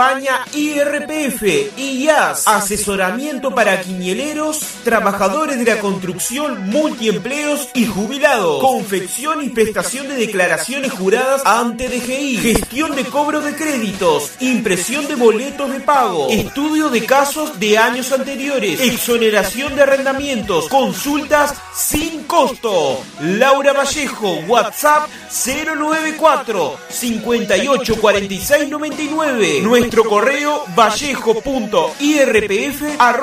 España IRPF, IAS, asesoramiento para quinieleros, trabajadores de la construcción, multiempleos y jubilados, confección y prestación de declaraciones juradas ante DGI, gestión de cobro de créditos, impresión de boletos de pago, estudio de casos de años anteriores, exoneración de arrendamientos, consultas sin costo. Laura Vallejo, WhatsApp 094 58 46 99. Nuestro correo vallejo.irpf@